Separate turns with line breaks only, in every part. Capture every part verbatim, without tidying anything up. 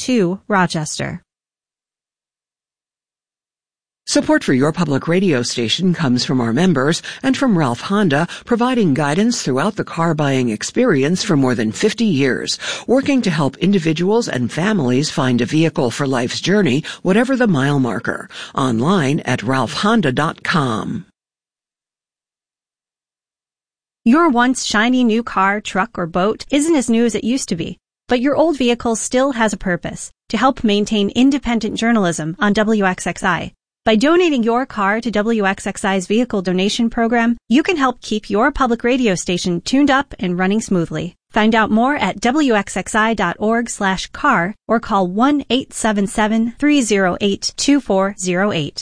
two, Rochester.
Support for your public radio station comes from our members and from Ralph Honda, providing guidance throughout the car buying experience for more than fifty years, working to help individuals and families find a vehicle for life's journey, whatever the mile marker. Online at ralph honda dot com.
Your once shiny new car, truck, or boat isn't as new as it used to be, but your old vehicle still has a purpose: to help maintain independent journalism on W X X I. By donating your car to W X X I's vehicle donation program, you can help keep your public radio station tuned up and running smoothly. Find out more at W X X I dot org slash car or call one eight seven seven, three oh eight, two four oh eight.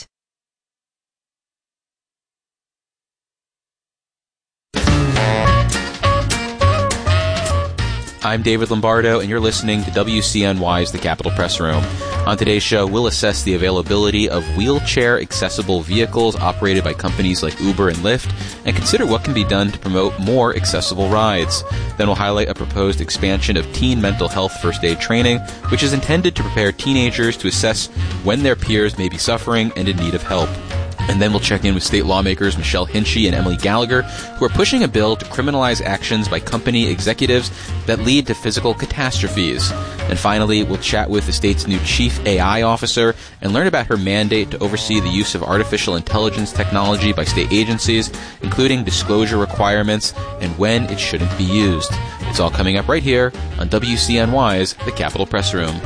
I'm David Lombardo, and you're listening to W C N Y's The Capitol Press Room. On today's show, we'll assess the availability of wheelchair-accessible vehicles operated by companies like Uber and Lyft, and consider what can be done to promote more accessible rides. Then we'll highlight a proposed expansion of teen mental health first aid training, which is intended to prepare teenagers to assess when their peers may be suffering and in need of help. And then we'll check in with state lawmakers Michelle Hinchy and Emily Gallagher, who are pushing a bill to criminalize actions by company executives that lead to physical catastrophes. And finally, we'll chat with the state's new chief A I officer and learn about her mandate to oversee the use of artificial intelligence technology by state agencies, including disclosure requirements and when it shouldn't be used. It's all coming up right here on W C N Y's The Capitol Press Room.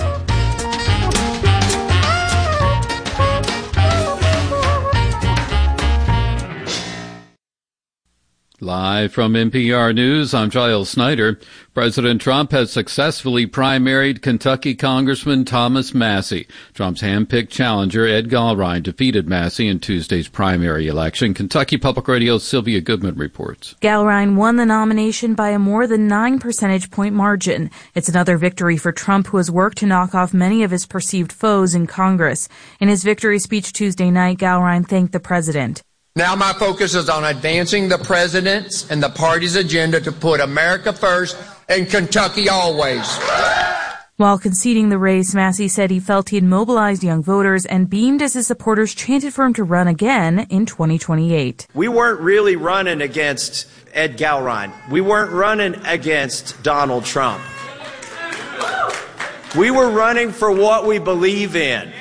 Live from N P R News, I'm Giles Snyder. President Trump has successfully primaried Kentucky Congressman Thomas Massie. Trump's hand-picked challenger, Ed Gallrein, defeated Massie in Tuesday's primary election. Kentucky Public Radio's Sylvia Goodman reports.
Gallrein won the nomination by a more than nine percentage point margin. It's another victory for Trump, who has worked to knock off many of his perceived foes in Congress. In his victory speech Tuesday night, Gallrein thanked the president.
Now my focus is on advancing the president's and the party's agenda to put America first and Kentucky always.
While conceding the race, Massie said he felt he had mobilized young voters and beamed as his supporters chanted for him to run again in twenty twenty-eight.
We weren't really running against Ed Gallrein. We weren't running against Donald Trump. We were running for what we believe in.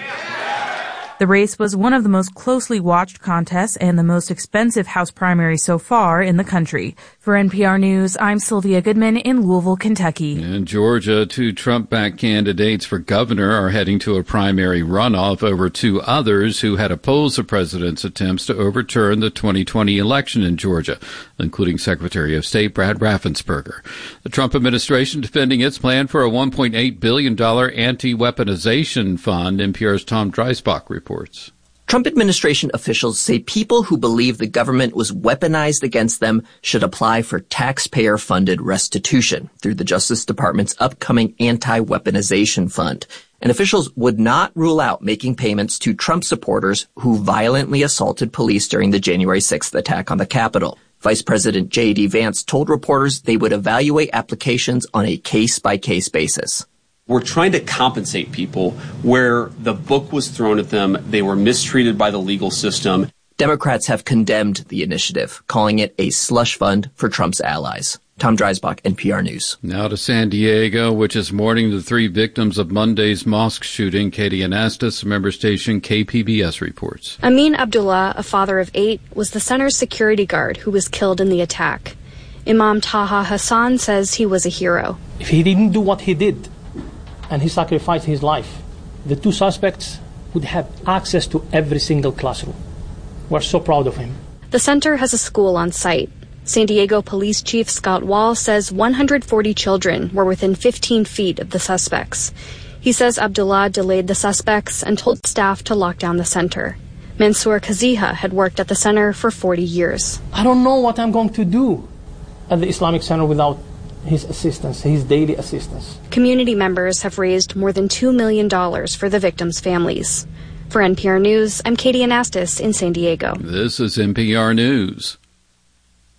The race was one of the most closely watched contests and the most expensive House primary so far in the country. For N P R News, I'm Sylvia Goodman in Louisville, Kentucky.
In Georgia, two Trump-backed candidates for governor are heading to a primary runoff over two others who had opposed the president's attempts to overturn the twenty twenty election in Georgia, including Secretary of State Brad Raffensperger. The Trump administration defending its plan for a one point eight billion dollars anti-weaponization fund. N P R's Tom Dreisbach reports.
Trump administration officials say people who believe the government was weaponized against them should apply for taxpayer-funded restitution through the Justice Department's upcoming anti-weaponization fund. And officials would not rule out making payments to Trump supporters who violently assaulted police during the January sixth attack on the Capitol. Vice President J D. Vance told reporters they would evaluate applications on a case-by-case basis.
We're trying to compensate people where the book was thrown at them, they were mistreated by the legal system.
Democrats have condemned the initiative, calling it a slush fund for Trump's allies. Tom Dreisbach, N P R News.
Now to San Diego, which is mourning the three victims of Monday's mosque shooting. Katie Anastas, member station K P B S reports.
Amin Abdullah, a father of eight, was the center's security guard who was killed in the attack. Imam Taha Hassan says he was a hero.
If he didn't do what he did, and he sacrificed his life, the two suspects would have access to every single classroom. We're so proud of him.
The center has a school on site. San Diego Police Chief Scott Wall says one hundred forty children were within fifteen feet of the suspects. He says Abdullah delayed the suspects and told staff to lock down the center. Mansour Kaziha had worked at the center for forty years.
I don't know what I'm going to do at the Islamic Center without his assistance, his daily assistance.
Community members have raised more than two million dollars for the victims' families. For N P R News, I'm Katie Anastas in San Diego.
This is N P R News.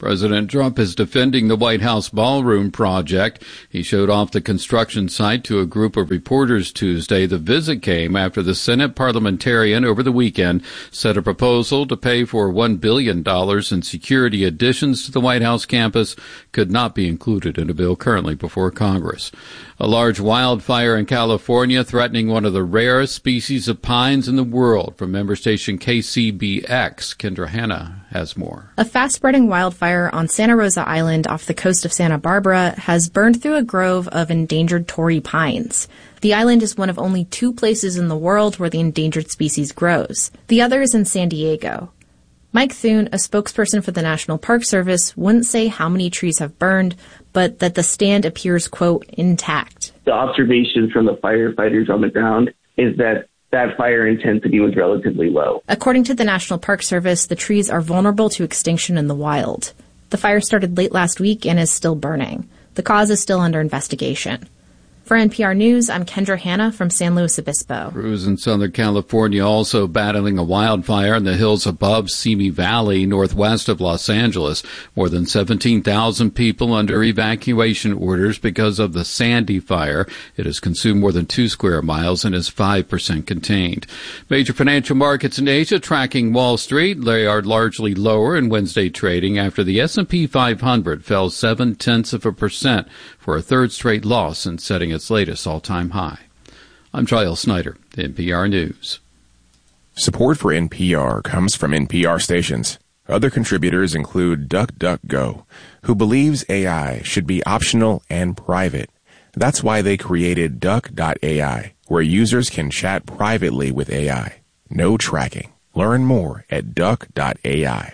President Trump is defending the White House ballroom project. He showed off the construction site to a group of reporters Tuesday. The visit came after the Senate parliamentarian over the weekend set a proposal to pay for one billion dollars in security additions to the White House campus could not be included in a bill currently before Congress. A large wildfire in California threatening one of the rarest species of pines in the world. From member station K C B X, Kendra Hanna has more.
A fast-spreading wildfire on Santa Rosa Island off the coast of Santa Barbara has burned through a grove of endangered Torrey pines. The island is one of only two places in the world where the endangered species grows. The other is in San Diego. Mike Thune, a spokesperson for the National Park Service, wouldn't say how many trees have burned, but that the stand appears, quote, intact.
The observation from the firefighters on the ground is that that fire intensity was relatively low.
According to the National Park Service, the trees are vulnerable to extinction in the wild. The fire started late last week and is still burning. The cause is still under investigation. For N P R News, I'm Kendra Hanna from San Luis Obispo.
Crews in Southern California also battling a wildfire in the hills above Simi Valley, northwest of Los Angeles. More than seventeen thousand people under evacuation orders because of the Sandy fire. It has consumed more than two square miles and is five percent contained. Major financial markets in Asia tracking Wall Street. They are largely lower in Wednesday trading after the S and P five hundred fell seven-tenths of a percent for a third straight loss and setting its latest all-time high. I'm Giles Snyder, N P R News.
Support for N P R comes from N P R stations. Other contributors include DuckDuckGo, who believes A I should be optional and private. That's why they created Duck dot A I, where users can chat privately with A I. No tracking. Learn more at Duck dot A I.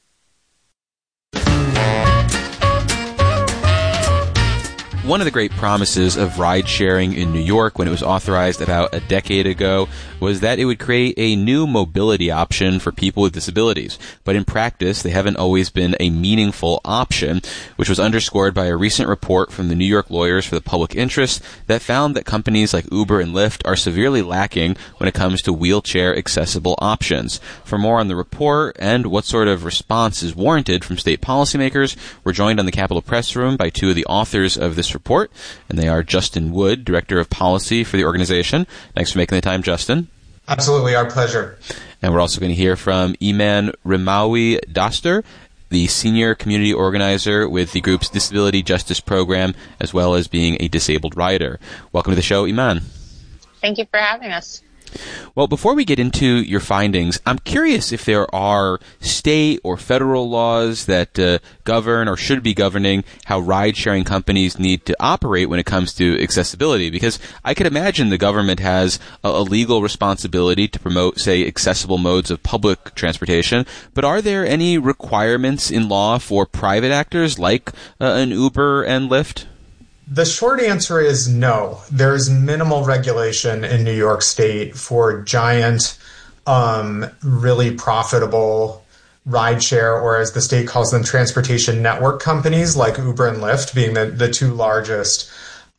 One of the great promises of ride-sharing in New York when it was authorized about a decade ago was that it would create a new mobility option for people with disabilities. But in practice, they haven't always been a meaningful option, which was underscored by a recent report from the New York Lawyers for the Public Interest that found that companies like Uber and Lyft are severely lacking when it comes to wheelchair-accessible options. For more on the report and what sort of response is warranted from state policymakers, we're joined on the Capitol Press Room by two of the authors of this report, and they are Justin Wood, Director of Policy for the organization. Thanks for making the time, Justin.
Absolutely, our pleasure.
And we're also going to hear from Iman Rimawi Daster, the Senior Community Organizer with the group's Disability Justice Program, as well as being a disabled rider. Welcome to the show, Iman.
Thank you for having us.
Well, before we get into your findings, I'm curious if there are state or federal laws that uh, govern or should be governing how ride-sharing companies need to operate when it comes to accessibility, because I could imagine the government has a, a legal responsibility to promote, say, accessible modes of public transportation, but are there any requirements in law for private actors like uh, an Uber and Lyft?
The short answer is no. There's minimal regulation in New York State for giant, um, really profitable rideshare, or as the state calls them, transportation network companies like Uber and Lyft being the, the two largest.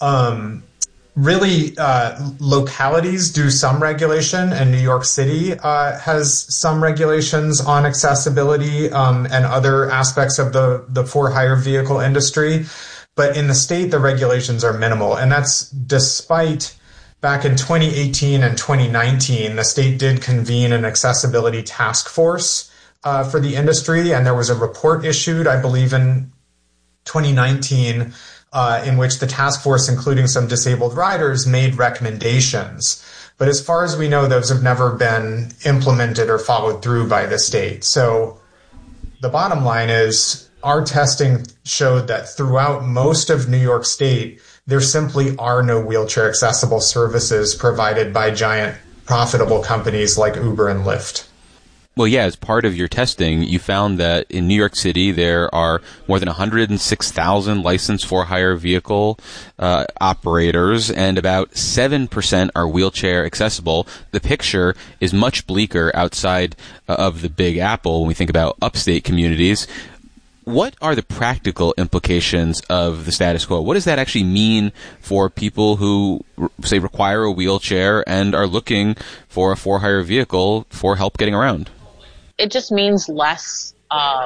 Um, really, uh, localities do some regulation, and New York City uh, has some regulations on accessibility um, and other aspects of the, the for-hire vehicle industry. But in the state, the regulations are minimal. And that's despite back in twenty eighteen and twenty nineteen, the state did convene an accessibility task force uh, for the industry. And there was a report issued, I believe, in twenty nineteen, uh, in which the task force, including some disabled riders, made recommendations. But as far as we know, those have never been implemented or followed through by the state. So the bottom line is, our testing showed that throughout most of New York State, there simply are no wheelchair accessible services provided by giant profitable companies like Uber and Lyft.
Well, yeah, as part of your testing, you found that in New York City, there are more than one hundred six thousand licensed for-hire vehicle uh, operators, and about seven percent are wheelchair accessible. The picture is much bleaker outside uh, of the Big Apple when we think about upstate communities. What are the practical implications of the status quo? What does that actually mean for people who, say, require a wheelchair and are looking for a for-hire vehicle for help getting around?
It just means less um,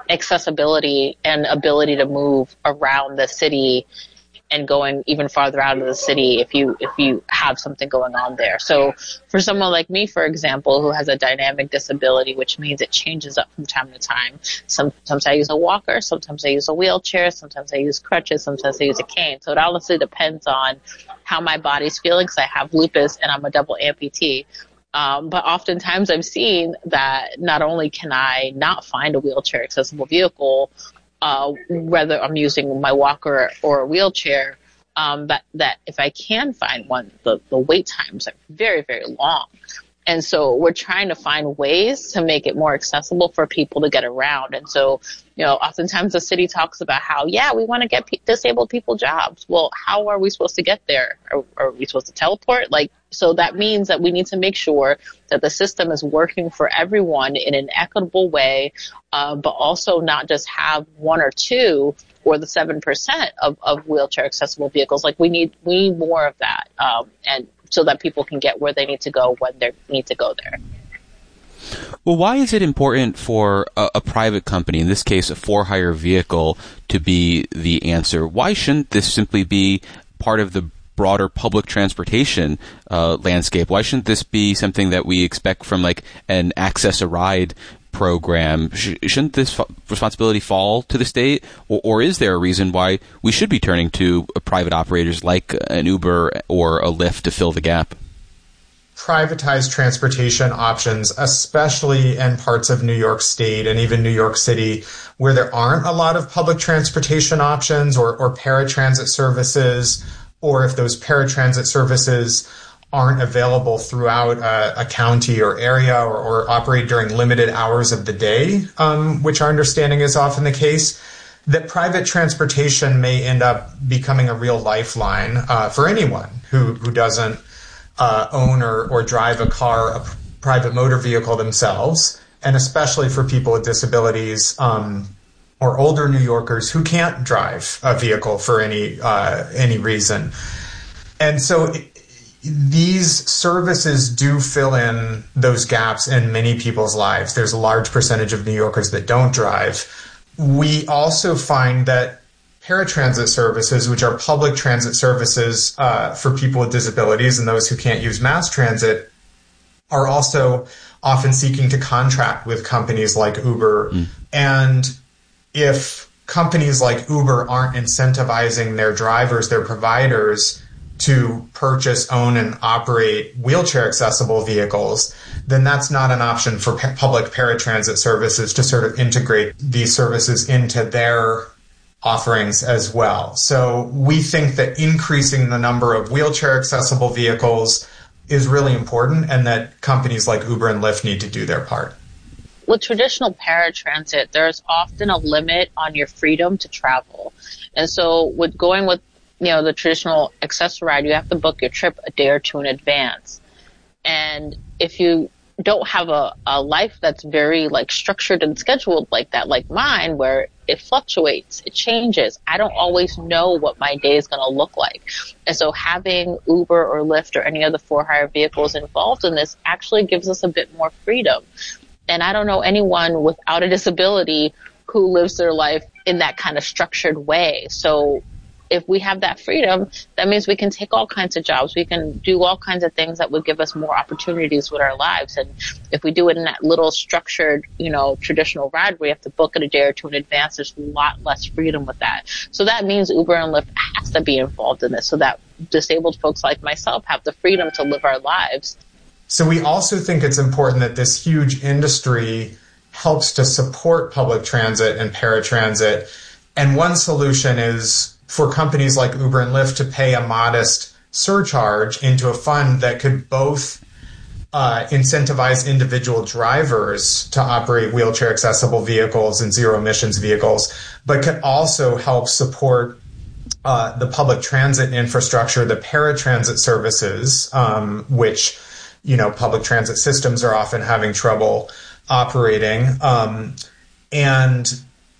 accessibility and ability to move around the city and going even farther out of the city if you if you have something going on there. So for someone like me, for example, who has a dynamic disability, which means it changes up from time to time. Sometimes I use a walker, sometimes I use a wheelchair, sometimes I use crutches, sometimes I use a cane. So it honestly depends on how my body's feeling, because I have lupus and I'm a double amputee. Um, but oftentimes I've seen that not only can I not find a wheelchair accessible vehicle, Uh, whether I'm using my walker or a wheelchair, um, but that if I can find one, the, the wait times are very, very long. And so we're trying to find ways to make it more accessible for people to get around. And so, you know, oftentimes the city talks about how, yeah, we want to get pe- disabled people jobs. Well, how are we supposed to get there? Are, are we supposed to teleport? Like, so that means that we need to make sure that the system is working for everyone in an equitable way, uh, but also not just have one or two or the seven percent of, of wheelchair accessible vehicles. Like we need, we need more of that. Um, and so that people can get where they need to go when they need to go there.
Well, why is it important for a, a private company, in this case a for-hire vehicle, to be the answer? Why shouldn't this simply be part of the broader public transportation uh, landscape? Why shouldn't this be something that we expect from like an Access a Ride program? Sh- shouldn't this f- responsibility fall to the state? Or, or is there a reason why we should be turning to uh, private operators like an Uber or a Lyft to fill the gap?
Privatized transportation options, especially in parts of New York State and even New York City, where there aren't a lot of public transportation options or, or paratransit services, or if those paratransit services aren't available throughout a, a county or area or, or operate during limited hours of the day, um, which our understanding is often the case, that private transportation may end up becoming a real lifeline uh, for anyone who, who doesn't uh, own or, or drive a car, a private motor vehicle themselves, and especially for people with disabilities um, or older New Yorkers who can't drive a vehicle for any uh, any reason. And so it, these services do fill in those gaps in many people's lives. There's a large percentage of New Yorkers that don't drive. We also find that paratransit services, which are public transit services uh, for people with disabilities and those who can't use mass transit, are also often seeking to contract with companies like Uber. Mm. And if companies like Uber aren't incentivizing their drivers, their providers, to purchase, own, and operate wheelchair accessible vehicles, then that's not an option for pa- public paratransit services to sort of integrate these services into their offerings as well. So we think that increasing the number of wheelchair accessible vehicles is really important, and that companies like Uber and Lyft need to do their part.
With traditional paratransit, there's often a limit on your freedom to travel. And so with going with you know, the traditional Access a Ride, you have to book your trip a day or two in advance. And if you don't have a, a life that's very like structured and scheduled like that, like mine, where it fluctuates, it changes, I don't always know what my day is going to look like. And so having Uber or Lyft or any other for-hire vehicles involved in this actually gives us a bit more freedom. And I don't know anyone without a disability who lives their life in that kind of structured way. So if we have that freedom, that means we can take all kinds of jobs. We can do all kinds of things that would give us more opportunities with our lives. And if we do it in that little structured, you know, traditional ride where you have to book it a day or two in advance, there's a lot less freedom with that. So that means Uber and Lyft has to be involved in this so that disabled folks like myself have the freedom to live our lives.
So we also think it's important that this huge industry helps to support public transit and paratransit. And one solution is for companies like Uber and Lyft to pay a modest surcharge into a fund that could both uh, incentivize individual drivers to operate wheelchair accessible vehicles and zero emissions vehicles, but could also help support uh, the public transit infrastructure, the paratransit services, um, which, you know, public transit systems are often having trouble operating, um, and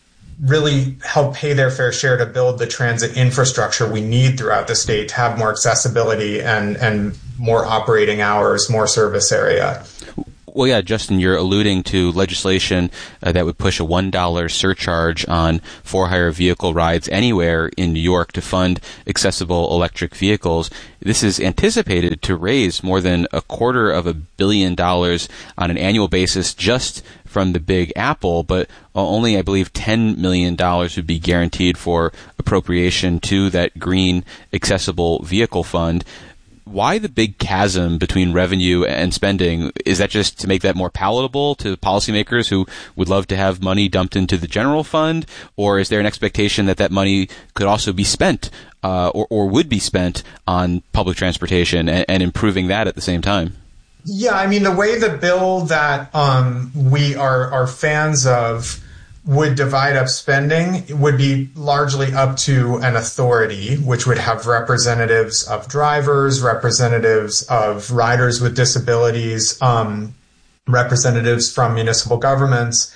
really help pay their fair share to build the transit infrastructure we need throughout the state to have more accessibility and, and more operating hours, more service area.
Well, yeah, Justin, you're alluding to legislation uh, that would push a one dollar surcharge on for-hire vehicle rides anywhere in New York to fund accessible electric vehicles. This is anticipated to raise more than a quarter of a billion dollars on an annual basis just from the Big Apple, but only, I believe, ten million dollars would be guaranteed for appropriation to that green accessible vehicle fund. Why the big chasm between revenue and spending? Is that just to make that more palatable to policymakers who would love to have money dumped into the general fund? Or is there an expectation that that money could also be spent uh, or, or would be spent on public transportation and, and improving that at the same time?
Yeah, I mean, the way the bill that um, we are, are fans of would divide up spending would be largely up to an authority, which would have representatives of drivers, representatives of riders with disabilities, um, representatives from municipal governments.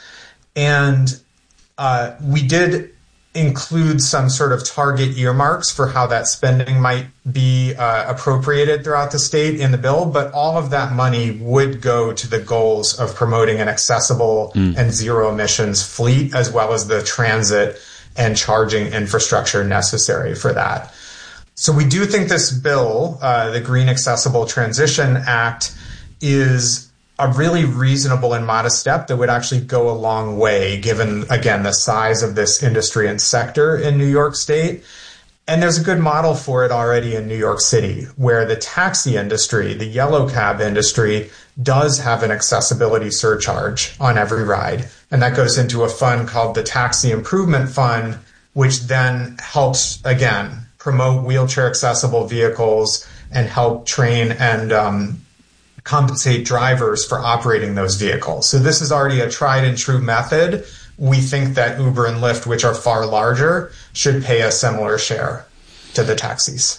And uh, we did include some sort of target earmarks for how that spending might be uh, appropriated throughout the state in the bill, but all of that money would go to the goals of promoting an accessible mm. and zero emissions fleet, as well as the transit and charging infrastructure necessary for that. So we do think this bill, uh, the Green Accessible Transition Act, is a really reasonable and modest step that would actually go a long way, given, again, the size of this industry and sector in New York State. And there's a good model for it already in New York City, where the taxi industry, the yellow cab industry, does have an accessibility surcharge on every ride. And that goes into a fund called the Taxi Improvement Fund, which then helps, again, promote wheelchair accessible vehicles and help train and um, compensate drivers for operating those vehicles. So this is already a tried and true method. We think that Uber and Lyft, which are far larger, should pay a similar share to the taxis.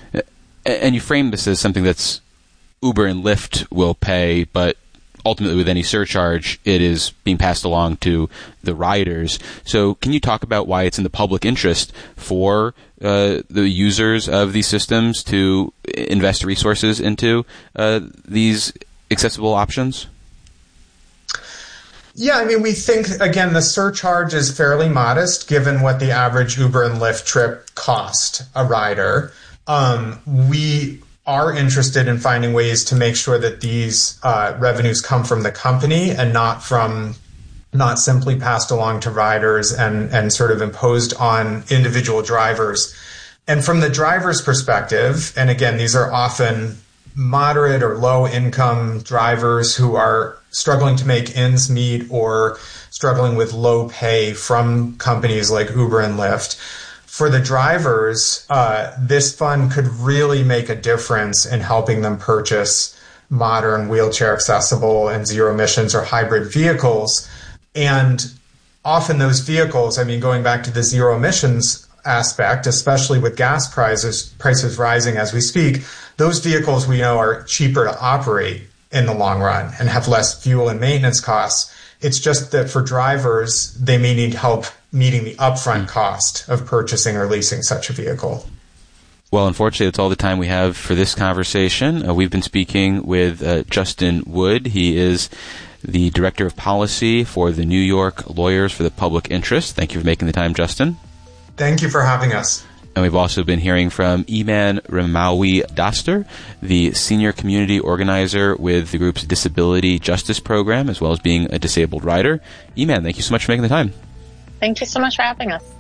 And you frame this as something that's Uber and Lyft will pay, but ultimately with any surcharge, it is being passed along to the riders. So can you talk about why it's in the public interest for uh, the users of these systems to invest resources into uh, these accessible options?
Yeah, I mean, we think, again, the surcharge is fairly modest given what the average Uber and Lyft trip cost a rider. Um, we are interested in finding ways to make sure that these uh, revenues come from the company and not from not simply passed along to riders and, and sort of imposed on individual drivers. And from the driver's perspective, and again, these are often moderate or low income drivers who are struggling to make ends meet or struggling with low pay from companies like Uber and Lyft. For the drivers, uh, this fund could really make a difference in helping them purchase modern wheelchair accessible and zero emissions or hybrid vehicles. And often those vehicles, I mean, going back to the zero emissions aspect, especially with gas prices, prices rising as we speak, those vehicles we know are cheaper to operate in the long run and have less fuel and maintenance costs. It's just that for drivers, they may need help meeting the upfront cost of purchasing or leasing such a vehicle.
Well, unfortunately, that's all the time we have for this conversation. Uh, we've been speaking with uh, Justin Wood. He is the Director of Policy for the New York Lawyers for the Public Interest. Thank you for making the time, Justin.
Thank you for having us.
And we've also been hearing from Iman Ramawi Daster, the Senior Community Organizer with the group's Disability Justice Program, as well as being a disabled rider. Iman, thank you so much for making the time.
Thank you so much for having us.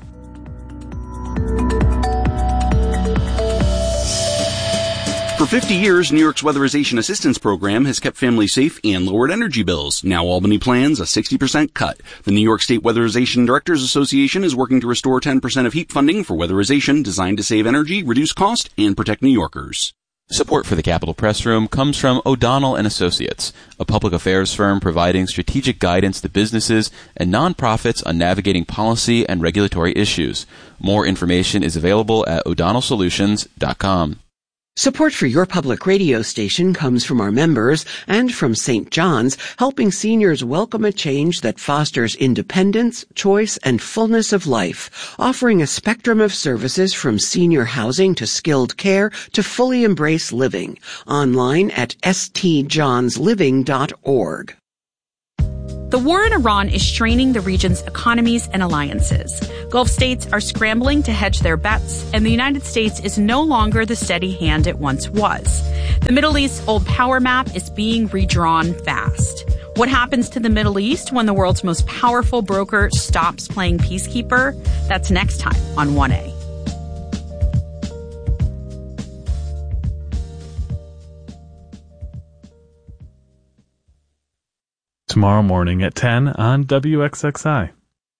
For fifty years, New York's Weatherization Assistance Program has kept families safe and lowered energy bills. Now Albany plans a sixty percent cut. The New York State Weatherization Directors Association is working to restore ten percent of heat funding for weatherization designed to save energy, reduce cost, and protect New Yorkers.
Support for the Capitol Press Room comes from O'Donnell and Associates, a public affairs firm providing strategic guidance to businesses and nonprofits on navigating policy and regulatory issues. More information is available at o'donnell solutions dot com.
Support for your public radio station comes from our members and from Saint John's, helping seniors welcome a change that fosters independence, choice, and fullness of life, offering a spectrum of services from senior housing to skilled care to fully embrace living. Online at s t johns living dot org.
The war in Iran is straining the region's economies and alliances. Gulf states are scrambling to hedge their bets, and the United States is no longer the steady hand it once was. The Middle East's old power map is being redrawn fast. What happens to the Middle East when the world's most powerful broker stops playing peacekeeper? That's next time on one A.
Tomorrow morning at ten on W X X I.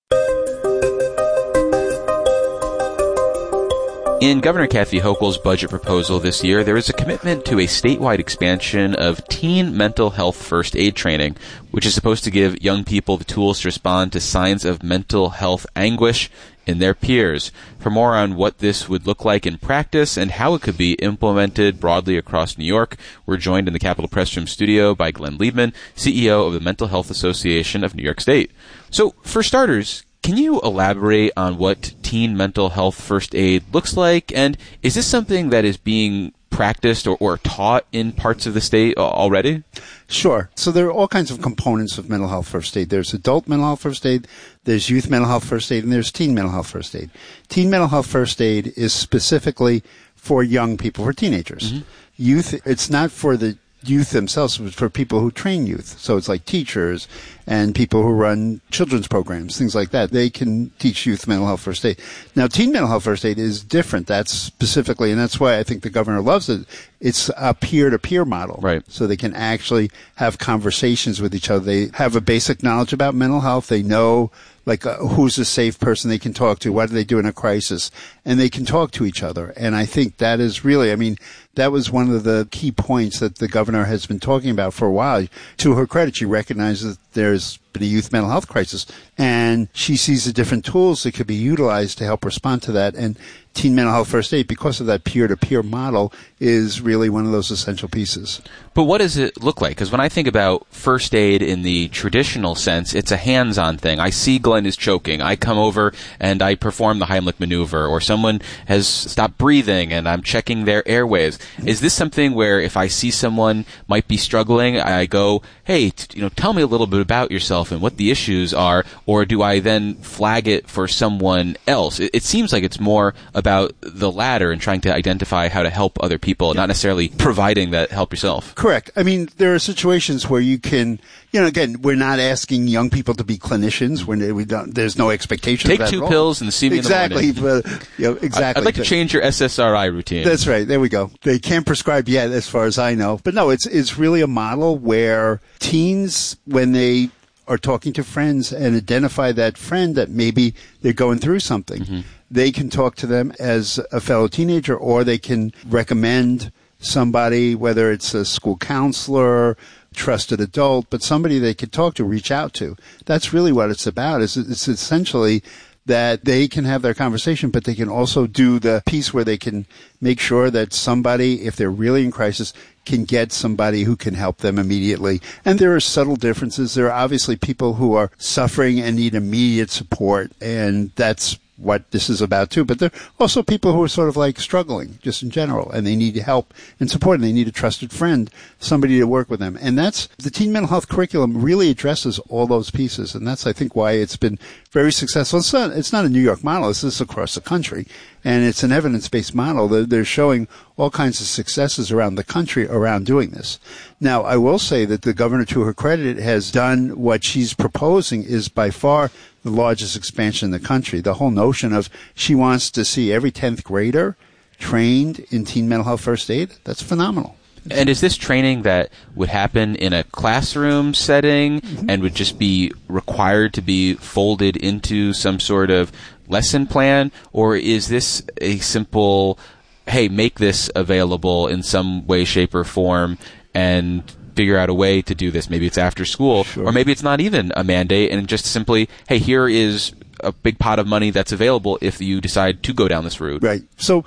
In Governor Kathy Hochul's budget proposal this year, there is a commitment to a statewide expansion of teen mental health first aid training, which is supposed to give young people the tools to respond to signs of mental health anguish in their peers. For more on what this would look like in practice and how it could be implemented broadly across New York, we're joined in the Capitol Press Room studio by Glenn Liebman, C E O of the Mental Health Association of New York State. So, for starters, can you elaborate on what teen mental health first aid looks like? And is this something that is being practiced or, or taught in parts of the state already?
Sure. So there are all kinds of components of mental health first aid. There's adult mental health first aid, there's youth mental health first aid, and there's teen mental health first aid. Teen mental health first aid is specifically for young people, for teenagers. Mm-hmm. Youth, it's not for the youth themselves, but for people who train youth. So it's like teachers and people who run children's programs, things like that. They can teach youth mental health first aid. Now, teen mental health first aid is different. That's specifically, and that's why I think the governor loves it. It's a peer-to-peer model.
Right.
So they can actually have conversations with each other. They have a basic knowledge about mental health. They know, like, uh, who's a safe person they can talk to. What do they do in a crisis? And they can talk to each other. And I think that is really, I mean, that was one of the key points that the governor has been talking about for a while. To her credit, she recognizes that there's been a youth mental health crisis, and she sees the different tools that could be utilized to help respond to that. And teen mental health first aid, because of that peer-to-peer model, is really one of those essential pieces.
But what does it look like? Because when I think about first aid in the traditional sense, it's a hands-on thing. I see Glenn is choking. I come over and I perform the Heimlich maneuver, or someone has stopped breathing and I'm checking their airwaves. Is this something where if I see someone might be struggling, I go, hey, t- you know, tell me a little bit about yourself and what the issues are, or do I then flag it for someone else? It, it seems like it's more about the latter and trying to identify how to help other people, not necessarily providing that help yourself.
Correct. I mean, there are situations where you can, you know, again, we're not asking young people to be clinicians. When we don't, there's no expectation
Take
of that
two
at all.
pills and see me
exactly,
in the morning.
But, you know, exactly.
I'd like to change your S S R I routine.
That's right. There we go. They can't prescribe yet, as far as I know. But no, it's it's really a model where teens, when they are talking to friends and identify that friend that maybe they're going through something, mm-hmm. they can talk to them as a fellow teenager, or they can recommend somebody, whether it's a school counselor, trusted adult, but somebody they could talk to, reach out to. That's really what it's about. Is it's essentially that they can have their conversation, but they can also do the piece where they can make sure that somebody, if they're really in crisis, can get somebody who can help them immediately. And there are subtle differences. There are obviously people who are suffering and need immediate support, and that's what this is about too. But there are also people who are sort of like struggling just in general, and they need help and support, and they need a trusted friend, somebody to work with them. And that's, the teen mental health curriculum really addresses all those pieces, and that's, I think, why it's been very successful. It's not, it's not a New York model. This is across the country, and it's an evidence-based model. They're, they're showing all kinds of successes around the country around doing this. Now, I will say that the governor, to her credit, has done what she's proposing is by far the largest expansion in the country. The whole notion of she wants to see every tenth grader trained in teen mental health first aid, that's phenomenal.
And is this training that would happen in a classroom setting mm-hmm. and would just be required to be folded into some sort of lesson plan? Or is this a simple, hey, make this available in some way, shape, or form and figure out a way to do this? Maybe it's after school, sure. Or maybe it's not even a mandate and just simply, hey, here is a big pot of money that's available if you decide to go down this route.
Right. So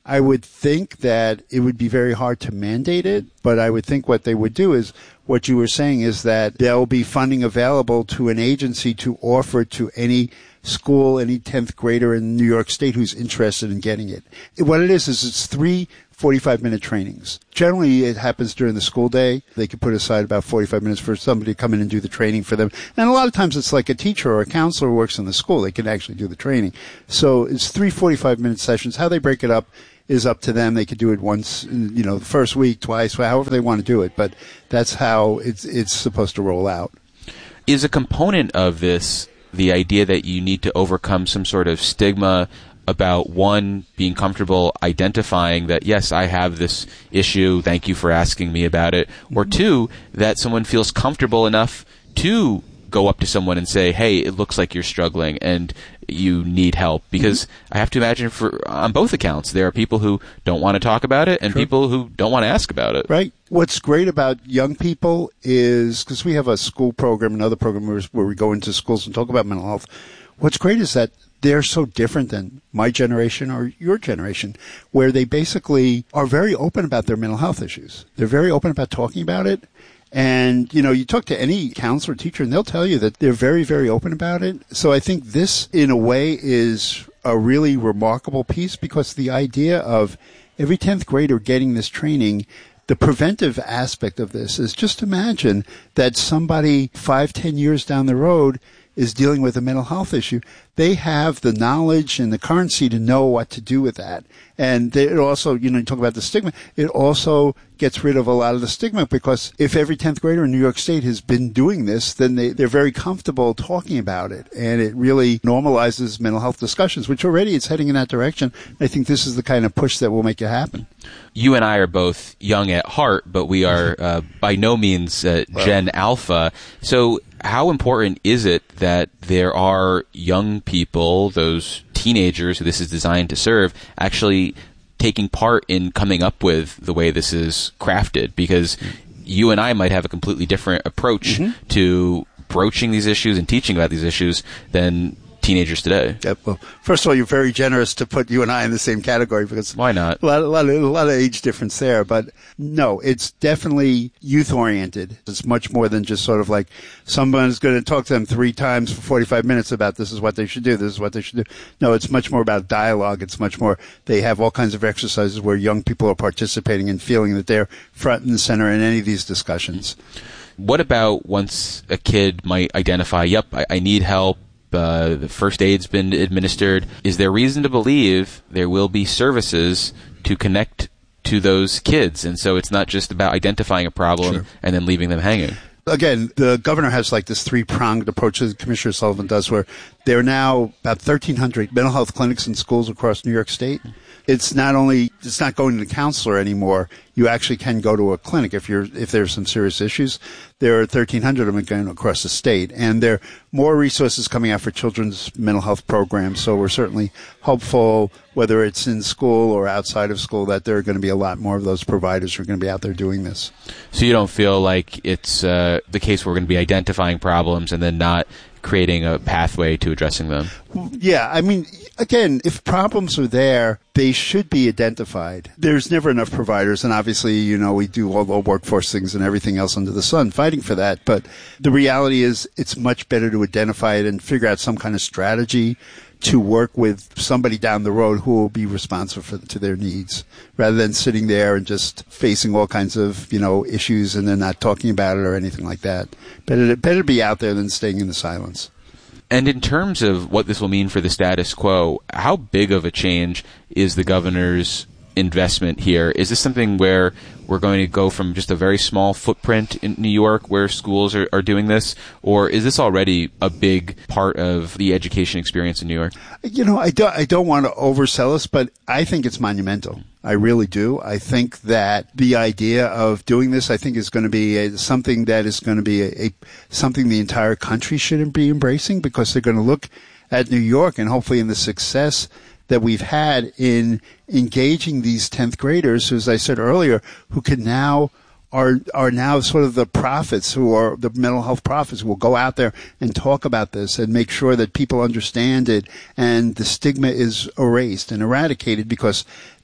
I would think that it would be very hard to mandate it, but I would think what they would do is, what you were saying is that there will be funding available to an agency to offer to any school, any tenth grader in New York State who's interested in getting it. What it is, is it's three forty-five minute trainings. Generally, it happens during the school day. They could put aside about forty-five minutes for somebody to come in and do the training for them. And a lot of times it's like a teacher or a counselor who works in the school. They can actually do the training. So it's three forty-five minute sessions. How they break it up is up to them. They could do it once, you know, the first week, twice, however they want to do it. But that's how it's it's supposed to roll out.
Is a component of this the idea that you need to overcome some sort of stigma about, one, being comfortable identifying that, yes, I have this issue, thank you for asking me about it, or two, that someone feels comfortable enough to go up to someone and say, hey, it looks like you're struggling and you need help? Because mm-hmm. I have to imagine for on both accounts, there are people who don't want to talk about it and sure. people who don't want to ask about it.
Right. What's great about young people is, because we have a school program, another program where, where we go into schools and talk about mental health. What's great is that they're so different than my generation or your generation, where they basically are very open about their mental health issues. They're very open about talking about it. And, you know, you talk to any counselor or teacher and they'll tell you that they're very, very open about it. So I think this, in a way, is a really remarkable piece, because the idea of every tenth grader getting this training, the preventive aspect of this is, just imagine that somebody five, ten years down the road is dealing with a mental health issue. They have the knowledge and the currency to know what to do with that. And it also, you know, you talk about the stigma, it also gets rid of a lot of the stigma, because if every tenth grader in New York State has been doing this, then they, they're very comfortable talking about it. And it really normalizes mental health discussions, which already is heading in that direction. I think this is the kind of push that will make it happen.
You and I are both young at heart, but we are uh, by no means uh, Gen well. Alpha. So how important is it that there are young people, those teenagers who this is designed to serve, actually taking part in coming up with the way this is crafted? Because you and I might have a completely different approach mm-hmm. to broaching these issues and teaching about these issues than teenagers today.
Yeah, well, first of all, you're very generous to put you and I in the same category, because
why not?
A lot, a lot, of, a lot of age difference there. But no, it's definitely youth oriented. It's much more than just sort of like someone's going to talk to them three times for forty-five minutes about this is what they should do, this is what they should do. No, it's much more about dialogue. It's much more, they have all kinds of exercises where young people are participating and feeling that they're front and center in any of these discussions.
What about once a kid might identify, yep, I, I need help, Uh, the first aid's been administered, is there reason to believe there will be services to connect to those kids? And so it's not just about identifying a problem sure. and then leaving them hanging.
Again, the governor has like this three-pronged approach that Commissioner Sullivan does, where there are now about thirteen hundred mental health clinics in schools across New York State. It's not only, it's not going to the counselor anymore. You actually can go to a clinic if you're, if there's some serious issues. There are thirteen hundred of them going across the state, and there are more resources coming out for children's mental health programs. So we're certainly hopeful, whether it's in school or outside of school, that there are going to be a lot more of those providers who are going to be out there doing this.
So you don't feel like it's uh, the case where we're going to be identifying problems and then not creating a pathway to addressing them?
Yeah, I mean, again, if problems are there, they should be identified. There's never enough providers, and obviously, you know, we do all the workforce things and everything else under the sun fighting for that, but the reality is it's much better to identify it and figure out some kind of strategy to work with somebody down the road who will be responsive for, to their needs, rather than sitting there and just facing all kinds of, you know, issues and then not talking about it or anything like that. Better, better be out there than staying in the silence.
And in terms of what this will mean for the status quo, how big of a change is the governor's investment here? Is this something where we're going to go from just a very small footprint in New York where schools are, are doing this, or is this already a big part of the education experience in New York?
You know, I don't, I don't want to oversell this, but I think it's monumental. I really do. I think that the idea of doing this, I think, is going to be a, something that is going to be a, a something the entire country should be embracing, because they're going to look at New York and hopefully in the success that we've had in engaging these tenth graders, as I said earlier, who can now are are now sort of the prophets, who are the mental health prophets, who will go out there and talk about this and make sure that people understand it and the stigma is erased and eradicated, because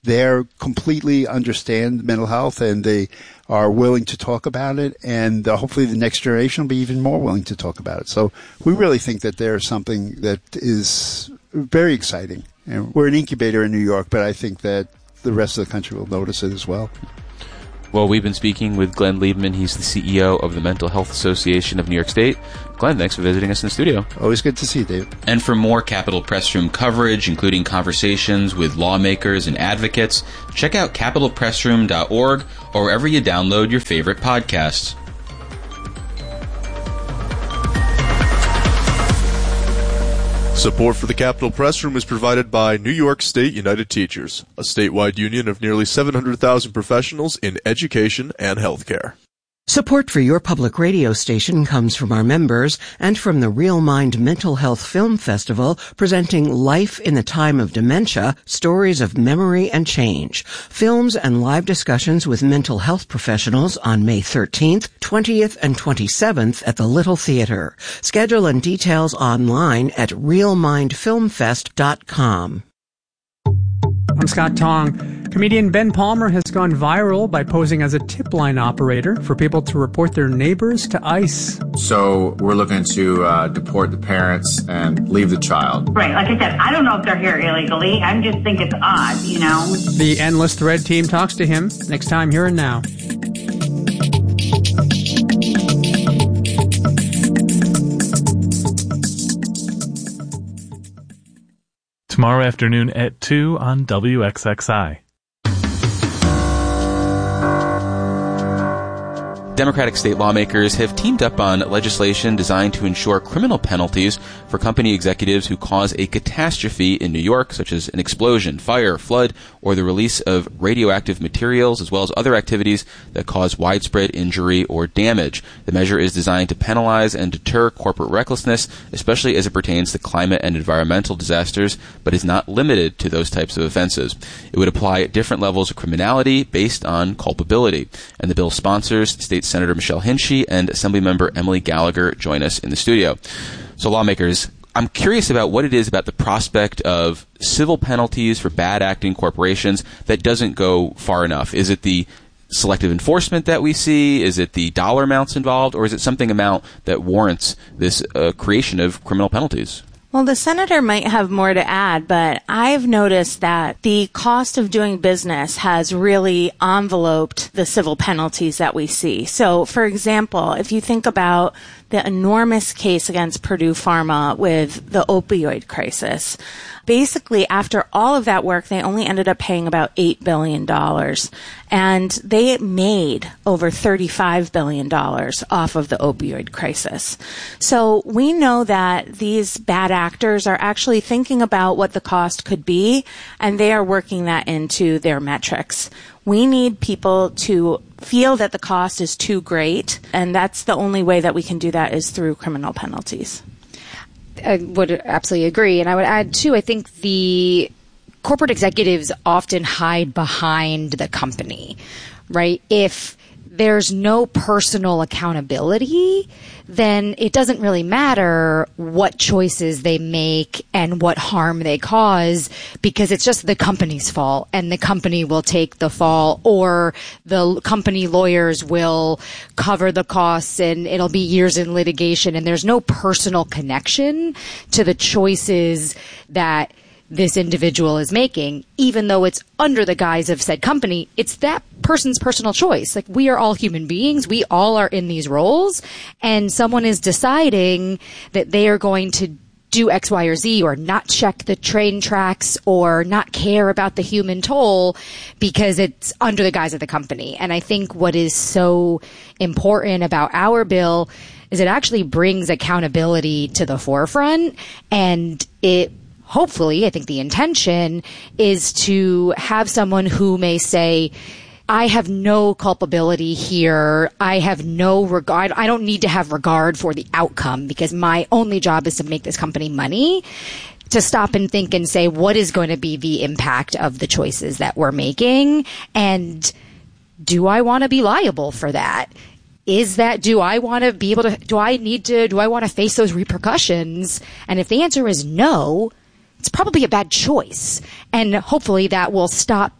they're completely understand mental health and they are willing to talk about it, and uh, hopefully the next generation will be even more willing to talk about it. So we really think that there's something that is very exciting. And we're an incubator in New York, but I think that the rest of the country will notice it as well.
Well, we've been speaking with Glenn Liebman. He's the C E O of the Mental Health Association of New York State. Glenn, thanks for visiting us in the studio.
Always good to see you, Dave.
And for more Capitol Press Room coverage, including conversations with lawmakers and advocates, check out capitol press room dot org or wherever you download your favorite podcasts.
Support for the Capitol Press Room is provided by New York State United Teachers, a statewide union of nearly seven hundred thousand professionals in education and healthcare.
Support for your public radio station comes from our members and from the Real Mind Mental Health Film Festival, presenting Life in the Time of Dementia, Stories of Memory and Change. Films and live discussions with mental health professionals on May thirteenth, twentieth, and twenty-seventh at the Little Theater. Schedule and details online at real mind film fest dot com.
I'm Scott Tong. Comedian Ben Palmer has gone viral by posing as a tip line operator for people to report their neighbors to ICE.
So we're looking to uh, deport the parents and leave the child.
Right. Like I said, I don't know if they're here illegally. I just think it's odd, you know.
The Endless Thread team talks to him next time Here and Now.
Tomorrow afternoon at two on W X X I.
Democratic state lawmakers have teamed up on legislation designed to ensure criminal penalties for company executives who cause a catastrophe in New York, such as an explosion, fire, flood, or the release of radioactive materials, as well as other activities that cause widespread injury or damage. The measure is designed to penalize and deter corporate recklessness, especially as it pertains to climate and environmental disasters, but is not limited to those types of offenses. It would apply at different levels of criminality based on culpability. And the bill's sponsors, State Senator Michelle Hinchey and Assemblymember Emily Gallagher, join us in the studio. So lawmakers, I'm curious about what it is about the prospect of civil penalties for bad acting corporations that doesn't go far enough. Is it the selective enforcement that we see? Is it the dollar amounts involved? Or is it something amount that warrants this uh, creation of criminal penalties?
Well, the senator might have more to add, but I've noticed that the cost of doing business has really enveloped the civil penalties that we see. So, for example, if you think about the enormous case against Purdue Pharma with the opioid crisis, basically, after all of that work, they only ended up paying about eight billion dollars. And they made over thirty-five billion dollars off of the opioid crisis. So we know that these bad actors are actually thinking about what the cost could be, and they are working that into their metrics. We need people to feel that the cost is too great, and that's the only way that we can do that is through criminal penalties.
I would absolutely agree. And I would add, too, I think the corporate executives often hide behind the company, right? If there's no personal accountability, then it doesn't really matter what choices they make and what harm they cause, because it's just the company's fault and the company will take the fall, or the company lawyers will cover the costs and it'll be years in litigation, and there's no personal connection to the choices that this individual is making, even though it's under the guise of said company. It's that person's personal choice. Like, we are all human beings. We all are in these roles, and someone is deciding that they are going to do X, Y, or Z, or not check the train tracks, or not care about the human toll because it's under the guise of the company. And I think what is so important about our bill is it actually brings accountability to the forefront, and it hopefully, I think the intention is to have someone who may say, I have no culpability here. I have no regard. I don't need to have regard for the outcome, because my only job is to make this company money. To stop and think and say, what is going to be the impact of the choices that we're making? And do I want to be liable for that? Is that, do I want to be able to, do I need to, do I want to face those repercussions? And if the answer is no, it's probably a bad choice. And hopefully that will stop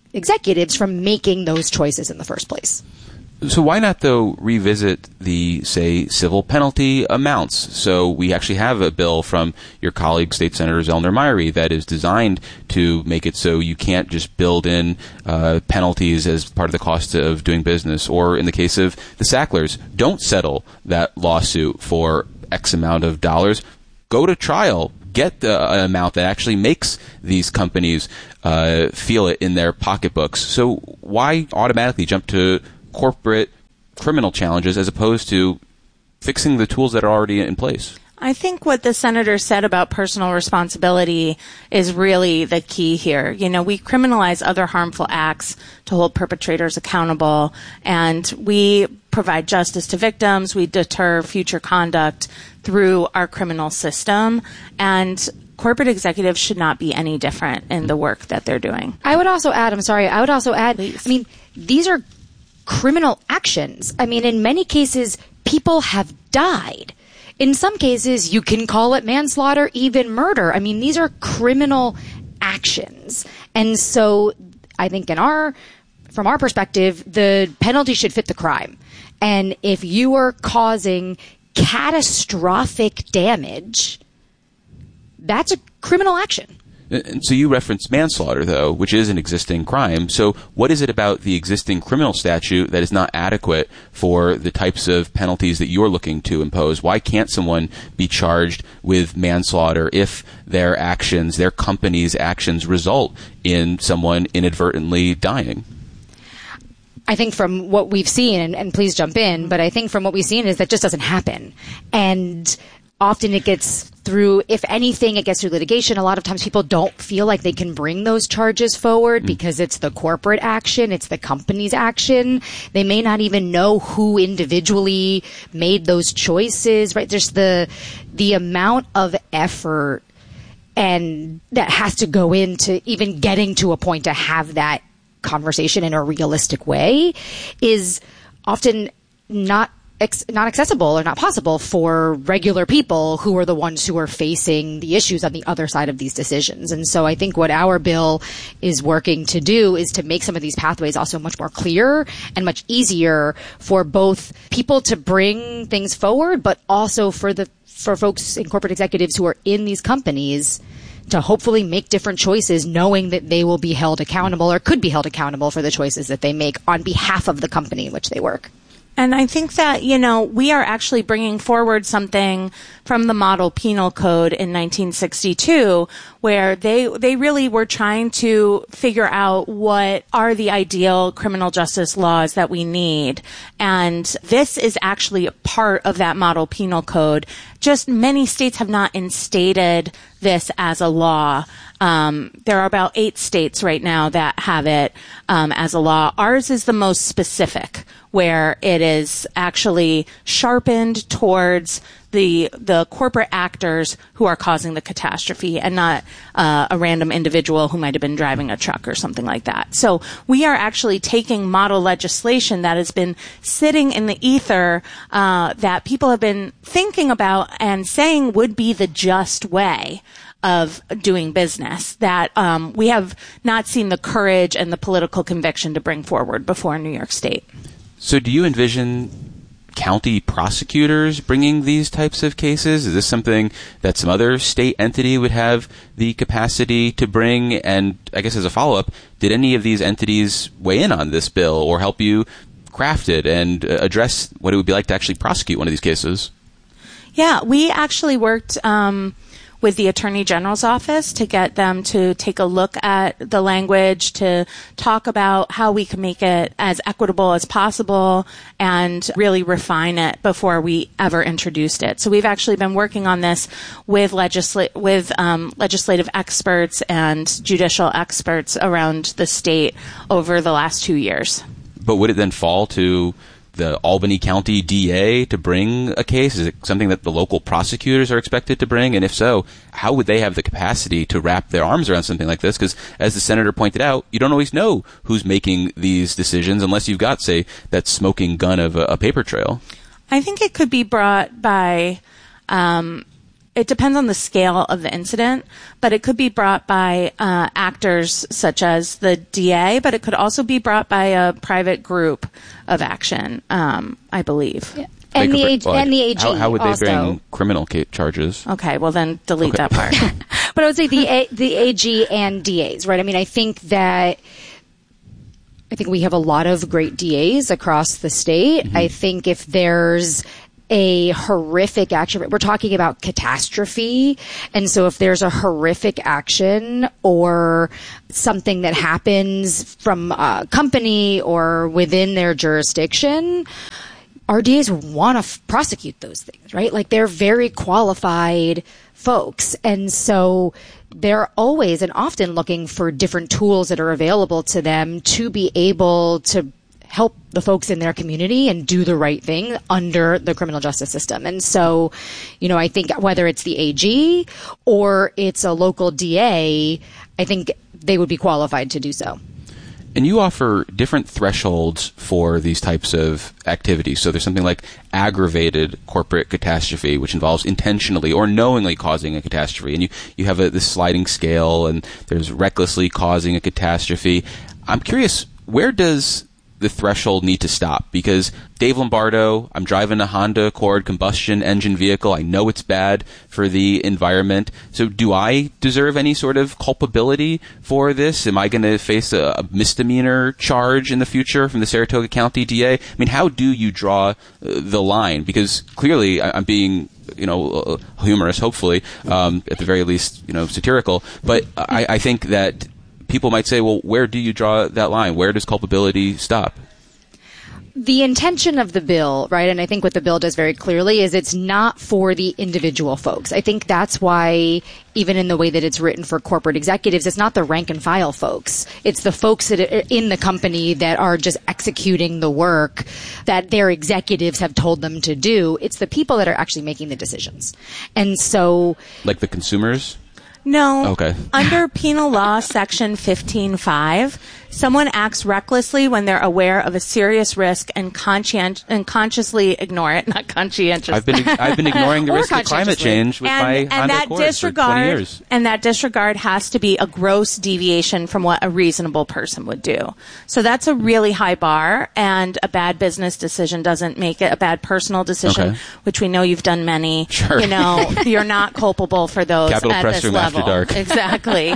executives from making those choices in the first place.
So why not, though, revisit the, say, civil penalty amounts? So we actually have a bill from your colleague, State Senator Zellner Myrie, that is designed to make it so you can't just build in uh, penalties as part of the cost of doing business. Or in the case of the Sacklers, don't settle that lawsuit for X amount of dollars. Go to trial. Get the uh, amount that actually makes these companies uh, feel it in their pocketbooks. So why automatically jump to corporate criminal challenges as opposed to fixing the tools that are already in place?
I think what the senator said about personal responsibility is really the key here. You know, we criminalize other harmful acts to hold perpetrators accountable, and we provide justice to victims. We deter future conduct through our criminal system, and corporate executives should not be any different in the work that they're doing.
I would also add, I'm sorry, I would also add, Please. I mean, these are criminal actions. I mean, in many cases, people have died. In some cases, you can call it manslaughter, even murder. I mean, these are criminal actions. And so I think in our, from our perspective, the penalty should fit the crime. And if you are causing catastrophic damage, that's a criminal action.
And so you referenced manslaughter, though, which is an existing crime. So what is it about the existing criminal statute that is not adequate for the types of penalties that you're looking to impose? Why can't someone be charged with manslaughter if their actions, their company's actions, result in someone inadvertently dying?
I think from what we've seen, and, and please jump in, but I think from what we've seen is that just doesn't happen. And often it gets through, if anything, it gets through litigation. A lot of times people don't feel like they can bring those charges forward mm. because it's the corporate action, it's the company's action. They may not even know who individually made those choices, right? There's the, the amount of effort and that has to go into even getting to a point to have that conversation in a realistic way is often not not accessible or not possible for regular people who are the ones who are facing the issues on the other side of these decisions. And so I think what our bill is working to do is to make some of these pathways also much more clear and much easier for both people to bring things forward, but also for the for folks in corporate executives who are in these companies to hopefully make different choices, knowing that they will be held accountable or could be held accountable for the choices that they make on behalf of the company in which they work.
And I think that, you know, we are actually bringing forward something from the Model Penal Code in nineteen sixty-two, where they they really were trying to figure out what are the ideal criminal justice laws that we need. And this is actually a part of that Model Penal Code. Just many states have not instated this as a law. Um, there are about eight states right now that have it um, as a law. Ours is the most specific, where it is actually sharpened towards the the corporate actors who are causing the catastrophe and not uh, a random individual who might have been driving a truck or something like that. So we are actually taking model legislation that has been sitting in the ether uh, that people have been thinking about and saying would be the just way of doing business, that um, we have not seen the courage and the political conviction to bring forward before New York State.
So do you envision county prosecutors bringing these types of cases? Is this something that some other state entity would have the capacity to bring? And I guess as a follow-up, did any of these entities weigh in on this bill or help you craft it and uh, address what it would be like to actually prosecute one of these cases?
Yeah, we actually worked um, with the Attorney General's office to get them to take a look at the language, to talk about how we can make it as equitable as possible and really refine it before we ever introduced it. So we've actually been working on this with legisla- with um, legislative experts and judicial experts around the state over the last two years.
But would it then fall to the Albany County D A to bring a case? Is it something that the local prosecutors are expected to bring? And if so, how would they have the capacity to wrap their arms around something like this? Because as the senator pointed out, you don't always know who's making these decisions unless you've got, say, that smoking gun of a, a paper trail.
I think it could be brought by um, it depends on the scale of the incident, but it could be brought by uh, actors such as the D A, but it could also be brought by a private group of action, um, I believe.
Yeah. And the, A- and the A G
How, how would they
also.
bring criminal ca- charges?
Okay, well then delete okay. that part.
But I would say the A- the A G and D As, right? I mean, I think that I think we have a lot of great D As across the state. Mm-hmm. I think if there's a horrific action, we're talking about catastrophe, and so if there's a horrific action or something that happens from a company or within their jurisdiction, our D As want to f- prosecute those things, right? Like, they're very qualified folks. And so they're always and often looking for different tools that are available to them to be able to help the folks in their community and do the right thing under the criminal justice system. And so, you know, I think whether it's the A G or it's a local D A, I think they would be qualified to do so.
And you offer different thresholds for these types of activities. So there's something like aggravated corporate catastrophe, which involves intentionally or knowingly causing a catastrophe. And you, you have a, this sliding scale, and there's recklessly causing a catastrophe. I'm curious, where does the threshold need to stop? Because Dave Lombardo, I'm driving a Honda Accord combustion engine vehicle. I know it's bad for the environment. So do I deserve any sort of culpability for this? Am I going to face a, a misdemeanor charge in the future from the Saratoga County D A? I mean, how do you draw uh, the line? Because clearly I, I'm being, you know, uh, humorous, hopefully, um, at the very least, you know, satirical. But I, I think that people might say, well, where do you draw that line? Where does culpability stop?
The intention of the bill, right, and I think what the bill does very clearly is it's not for the individual folks. I think that's why, even in the way that it's written for corporate executives, it's not the rank and file folks. It's the folks that are in the company that are just executing the work that their executives have told them to do. It's the people that are actually making the decisions. And so...
Like the consumers?
No.
Okay.
Under Penal Law Section fifteen five, someone acts recklessly when they're aware of a serious risk and, conscient- and consciously ignore it. Not conscientious.
I've been I've been ignoring the risk of climate change with
and,
my
and
Honda
that
Accord
disregard,
for twenty years.
And that disregard has to be a gross deviation from what a reasonable person would do. So that's a really high bar, and a bad business decision doesn't make it a bad personal decision,
okay.
which we know you've done many.
Sure.
You know, you're not culpable for those
Capital
at
Press
this
Room
level.
After Dark.
Exactly.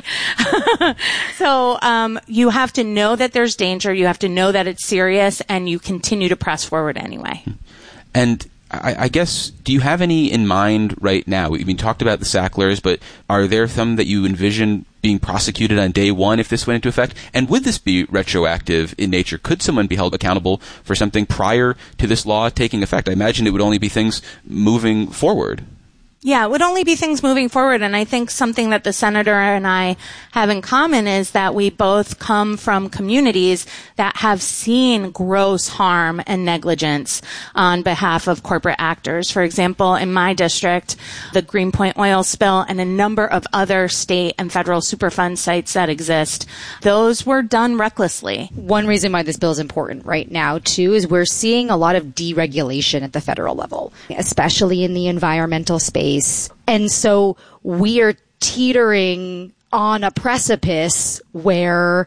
So um, you have to know that there's danger. You have to know that it's serious, and you continue to press forward anyway.
And I, I guess, do you have any in mind right now? We, we talked about the Sacklers, but are there some that you envision being prosecuted on day one if this went into effect? And would this be retroactive in nature? Could someone be held accountable for something prior to this law taking effect? I imagine it would only be things moving forward.
Yeah, it would only be things moving forward. And I think something that the senator and I have in common is that we both come from communities that have seen gross harm and negligence on behalf of corporate actors. For example, in my district, the Greenpoint oil spill and a number of other state and federal Superfund sites that exist, those were done recklessly.
One reason why this bill is important right now, too, is we're seeing a lot of deregulation at the federal level, especially in the environmental space. And so we are teetering on a precipice where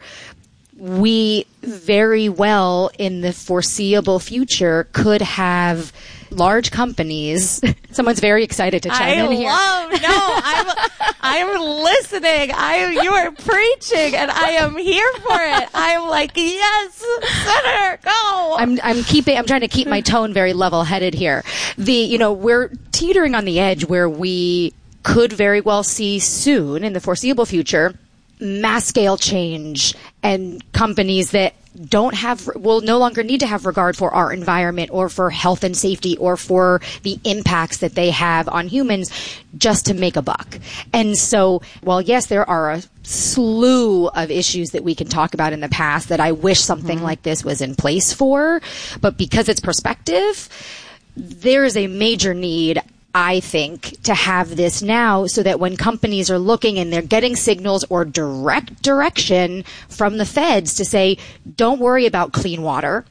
we very well in the foreseeable future could have large companies. Someone's very excited to chime
I
in here.
Love, no, I'm, I'm listening. I, you are preaching, and I am here for it. I'm like, yes, Senator, go.
I'm, I'm keeping, I'm trying to keep my tone very level-headed here. The, you know, we're teetering on the edge where we could very well see soon, in the foreseeable future, mass-scale change and companies that don't have, will no longer need to have regard for our environment or for health and safety or for the impacts that they have on humans just to make a buck. And so, while yes, there are a slew of issues that we can talk about in the past that I wish something mm-hmm. like this was in place for, but because it's prospective, there is a major need, I think, to have this now so that when companies are looking and they're getting signals or direct direction from the feds to say, don't worry about clean water,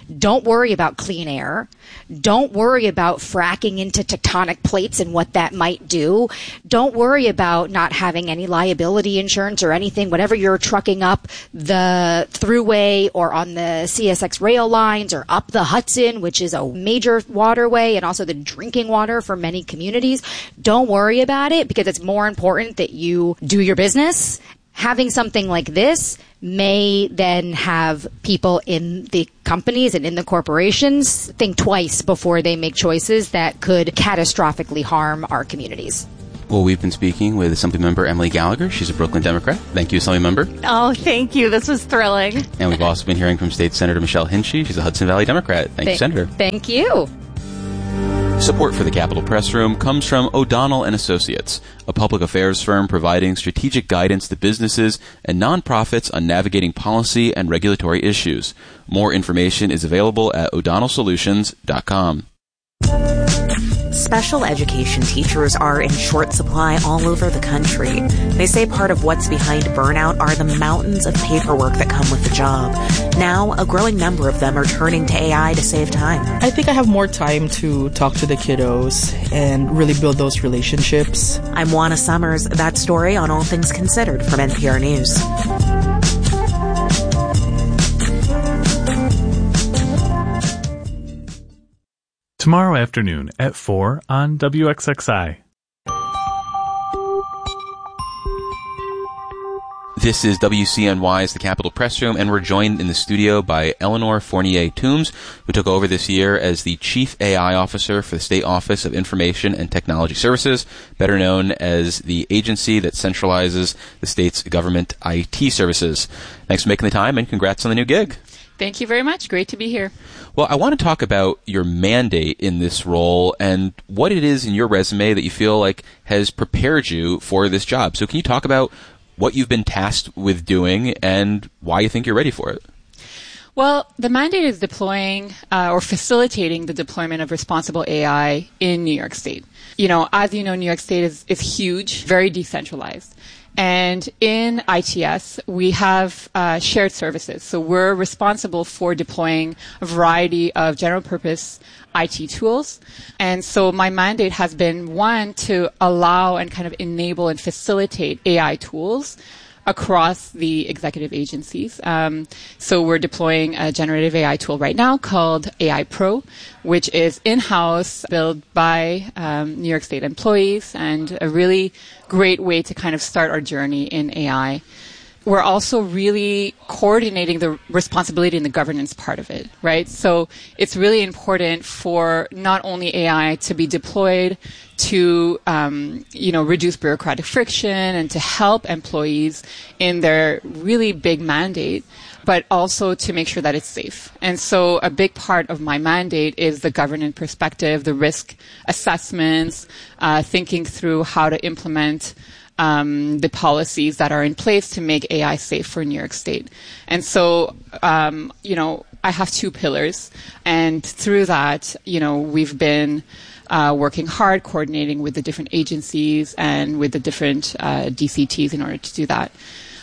don't worry about clean air. Don't worry about fracking into tectonic plates and what that might do. Don't worry about not having any liability insurance or anything. Whatever you're trucking up the thruway or on the C S X rail lines or up the Hudson, which is a major waterway and also the drinking water for many communities. Don't worry about it because it's more important that you do your business. Having something like this may then have people in the companies and in the corporations think twice before they make choices that could catastrophically harm our communities.
Well, we've been speaking with Assemblymember Emily Gallagher. She's a Brooklyn Democrat. Thank you, Assemblymember.
Oh, thank you. This was thrilling.
And we've also been hearing from State Senator Michelle Hinchy. She's a Hudson Valley Democrat. Thank
Th-
you, Senator.
Thank you.
Support for the Capitol Press Room comes from O'Donnell and Associates, a public affairs firm providing strategic guidance to businesses and nonprofits on navigating policy and regulatory issues. More information is available at o'donnell solutions dot com.
Special education teachers are in short supply all over the country. They say part of what's behind burnout are the mountains of paperwork that come with the job. Now, a growing number of them are turning to A I to save time.
I think I have more time to talk to the kiddos and really build those relationships.
I'm Juana Summers. That story on All Things Considered from N P R News.
Tomorrow afternoon at four on W X X I.
This is W C N Y's The Capitol Press Room, and we're joined in the studio by Eleanor Fournier Toombs, who took over this year as the Chief A I Officer for the State Office of Information and Technology Services, better known as the agency that centralizes the state's government I T services. Thanks for making the time, and congrats on the new gig.
Thank you very much. Great to be here.
Well, I want to talk about your mandate in this role and what it is in your resume that you feel like has prepared you for this job. So can you talk about what you've been tasked with doing and why you think you're ready for it?
Well, the mandate is deploying uh, or facilitating the deployment of responsible A I in New York State. You know, as you know, New York State is, is huge, very decentralized. And in I T S, we have uh, shared services. So we're responsible for deploying a variety of general purpose I T tools. And so my mandate has been, one, to allow and kind of enable and facilitate A I tools across the executive agencies. Um, so we're deploying a generative A I tool right now called A I Pro, which is in-house, built by um, New York State employees, and a really great way to kind of start our journey in A I. We're also really coordinating the responsibility and the governance part of it, right? So it's really important for not only A I to be deployed to, um, you know, reduce bureaucratic friction and to help employees in their really big mandate, but also to make sure that it's safe. And so a big part of my mandate is the governance perspective, the risk assessments, uh, thinking through how to implement Um, the policies that are in place to make A I safe for New York State. And so, um, you know, I have two pillars. And through that, you know, we've been uh, working hard, coordinating with the different agencies and with the different uh, D C Ts in order to do that.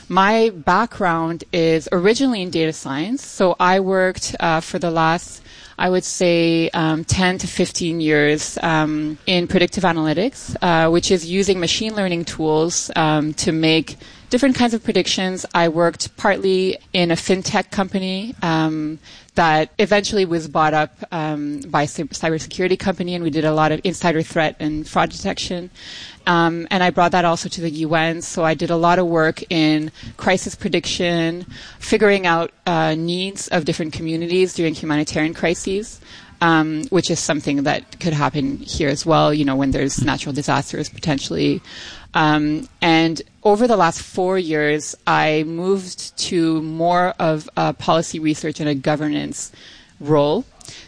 My background is originally in data science. So I worked uh, for the last I would say um, ten to fifteen years um, in predictive analytics, uh, which is using machine learning tools um, to make different kinds of predictions. I worked partly in a fintech company um, that eventually was bought up um, by a cybersecurity company, and we did a lot of insider threat and fraud detection. Um, and I brought that also to the U N, so I did a lot of work in crisis prediction, figuring out uh, needs of different communities during humanitarian crises, um, which is something that could happen here as well, you know, when there's natural disasters potentially. Um, and over the last four years, I moved to more of a policy research and a governance role.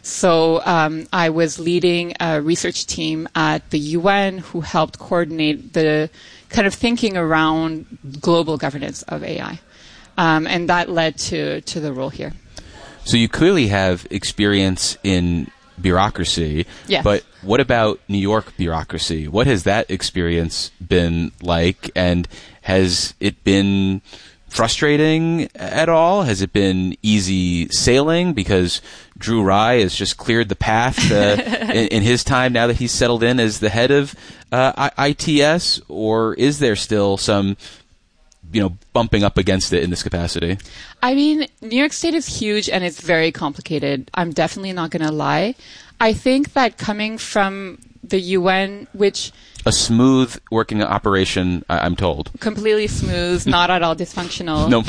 So um, I was leading a research team at the U N who helped coordinate the kind of thinking around global governance of A I. Um, and that led to, to the role here.
So you clearly have experience in bureaucracy,
yes.
But what about New York bureaucracy? What has that experience been like, and has it been frustrating at all? Has it been easy sailing because Drew Rye has just cleared the path uh, in, in his time now that he's settled in as the head of uh, I- ITS? Or is there still some, you know, bumping up against it in this capacity?
I mean, New York State is huge and it's very complicated. I'm definitely not going to lie. I think that coming from the U N, which...
A smooth working operation, I'm told.
Completely smooth, not at all dysfunctional.
No.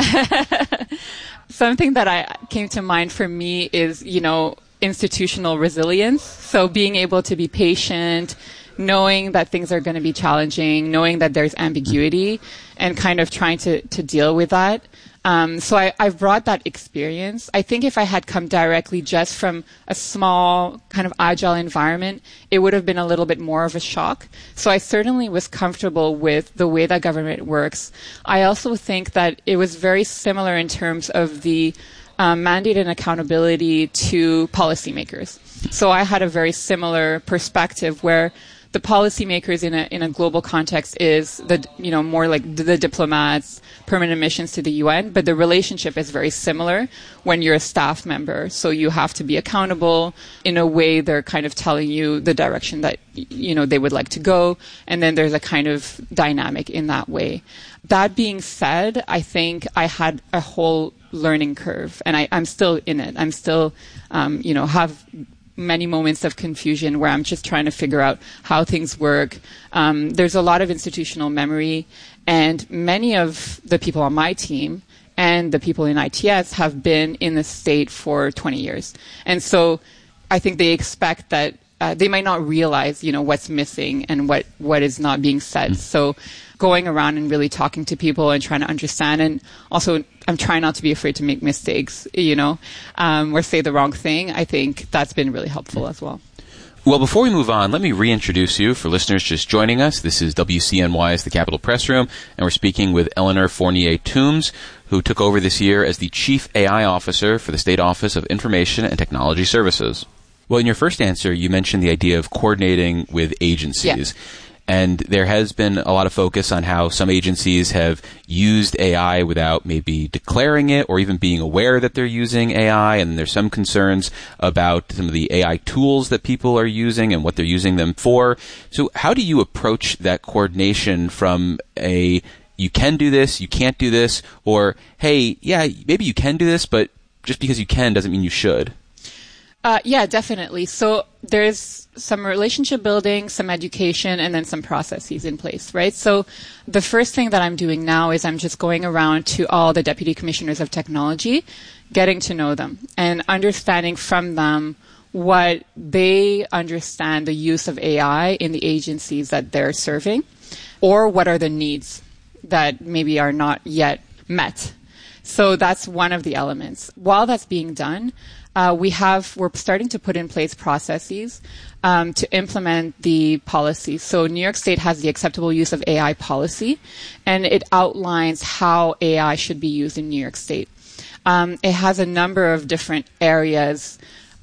Something that I came to mind for me is, you know, institutional resilience. So being able to be patient, knowing that things are going to be challenging, knowing that there's ambiguity, and kind of trying to, to deal with that. Um, so I, I've brought that experience. I think if I had come directly just from a small kind of agile environment, it would have been a little bit more of a shock. So I certainly was comfortable with the way that government works. I also think that it was very similar in terms of the um, mandate and accountability to policymakers. So I had a very similar perspective where the policymakers in a in a global context is the you know more like the, the diplomats, permanent missions to the U N, but the relationship is very similar when you're a staff member. So you have to be accountable. In a way, they're kind of telling you the direction that you know they would like to go, and then there's a kind of dynamic in that way. That being said, I think I had a whole learning curve, and I, I'm still in it. I'm still um, you know have many moments of confusion where I'm just trying to figure out how things work. Um, there's a lot of institutional memory, and many of the people on my team and the people in I T S have been in the state for twenty years. And so I think they expect that uh, they might not realize, you know, what's missing and what, what is not being said. Mm. So going around and really talking to people and trying to understand, and also I'm trying not to be afraid to make mistakes, you know, um, or say the wrong thing. I think that's been really helpful as well.
Well, before we move on, let me reintroduce you for listeners just joining us. This is W C N Y's The Capitol Press Room, and we're speaking with Eleanor Fournier-Toombs, who took over this year as the Chief A I Officer for the State Office of Information and Technology Services. Well, in your first answer, you mentioned the idea of coordinating with agencies. Yeah. And there has been a lot of focus on how some agencies have used A I without maybe declaring it or even being aware that they're using A I. And there's some concerns about some of the A I tools that people are using and what they're using them for. So how do you approach that coordination from a, you can do this, you can't do this, or, hey, yeah, maybe you can do this, but just because you can doesn't mean you should?
Uh, yeah, definitely. So there's some relationship building, some education, and then some processes in place, right? So the first thing that I'm doing now is I'm just going around to all the deputy commissioners of technology, getting to know them and understanding from them what they understand the use of A I in the agencies that they're serving, or what are the needs that maybe are not yet met. So that's one of the elements. While that's being done, Uh, we have, we're starting to put in place processes um, to implement the policy. So New York State has the acceptable use of A I policy, and it outlines how A I should be used in New York State. Um, it has a number of different areas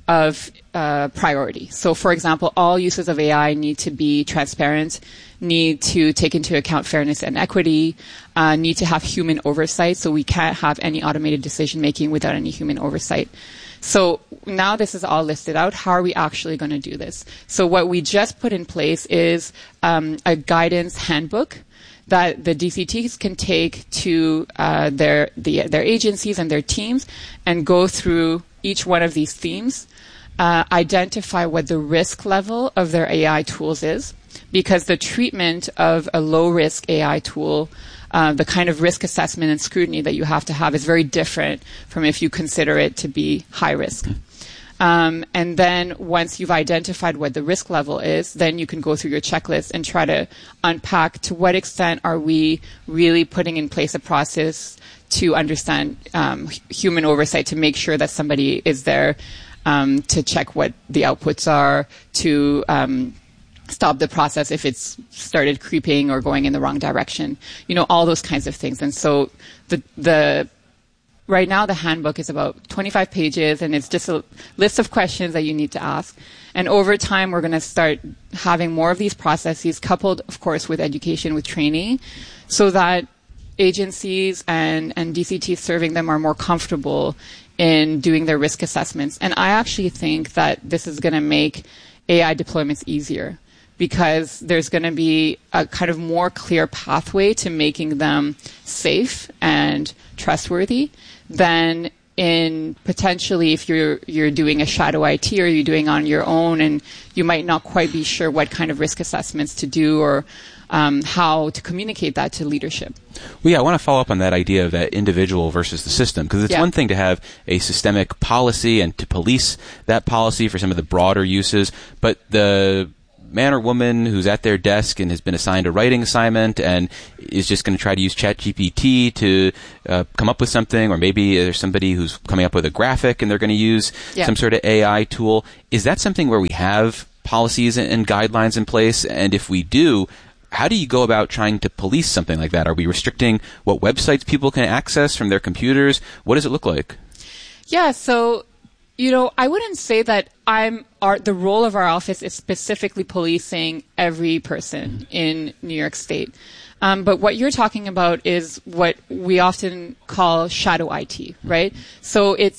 of uh, priority. So, for example, all uses of A I need to be transparent, need to take into account fairness and equity, uh, need to have human oversight. So we can't have any automated decision making without any human oversight. So now this is all listed out. How are we actually going to do this? So what we just put in place is um, a guidance handbook that the D C Ts can take to uh, their the, their agencies and their teams and go through each one of these themes, uh, identify what the risk level of their A I tools is, because the treatment of a low-risk A I tool, Uh, the kind of risk assessment and scrutiny that you have to have is very different from if you consider it to be high risk. Um, and then once you've identified what the risk level is, then you can go through your checklist and try to unpack to what extent are we really putting in place a process to understand um, human oversight, to make sure that somebody is there um, to check what the outputs are, to um, stop the process if it's started creeping or going in the wrong direction, you know, all those kinds of things. And so the, the, right now the handbook is about twenty-five pages, and it's just a list of questions that you need to ask. And over time, we're going to start having more of these processes coupled, of course, with education, with training, so that agencies and, and D C T serving them are more comfortable in doing their risk assessments. And I actually think that this is going to make A I deployments easier, because there's going to be a kind of more clear pathway to making them safe and trustworthy than in potentially if you're you're doing a shadow I T or you're doing on your own and you might not quite be sure what kind of risk assessments to do or um, how to communicate that to leadership.
Well, yeah, I want to follow up on that idea of that individual versus the system, because it's
Yeah.
one thing to have a systemic policy and to police that policy for some of the broader uses, but the man or woman who's at their desk and has been assigned a writing assignment and is just going to try to use ChatGPT to uh, come up with something, or maybe there's somebody who's coming up with a graphic and they're going to use
Yeah.
some sort of A I tool. Is that something where we have policies and, and guidelines in place? And if we do, how do you go about trying to police something like that? Are we restricting what websites people can access from their computers? What does it look like?
Yeah, so, you know, I wouldn't say that I'm our, the role of our office is specifically policing every person in New York State. Um, but what you're talking about is what we often call shadow I T, right? So it's